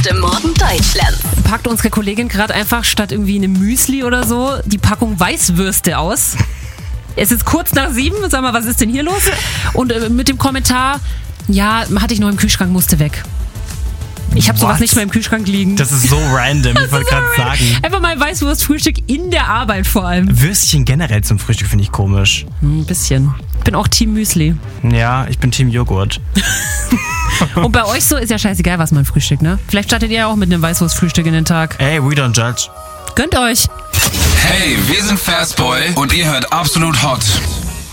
Beste Morgen Deutschlands. Packt unsere Kollegin gerade einfach statt irgendwie einem Müsli oder so die Packung Weißwürste aus. Es ist kurz nach 7, sag mal, was ist denn hier los? Und mit dem Kommentar, ja, hatte ich noch im Kühlschrank, musste weg. Ich habe sowas nicht mehr im Kühlschrank liegen. Das ist so random, ich wollte gerade sagen. Einfach mal ein Weißwurstfrühstück in der Arbeit vor allem. Würstchen generell zum Frühstück finde ich komisch. Ein bisschen. Ich bin auch Team Müsli. Ja, ich bin Team Joghurt. Und bei euch so ist ja scheißegal, was man frühstückt, ne? Vielleicht startet ihr ja auch mit einem Weißwurstfrühstück in den Tag. Ey, we don't judge. Gönnt euch. Hey, wir sind Fastboy und ihr hört Absolut Hot.